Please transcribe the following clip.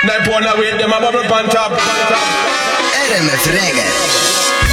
Night one away, them a bubble pan top. RMF Reggae.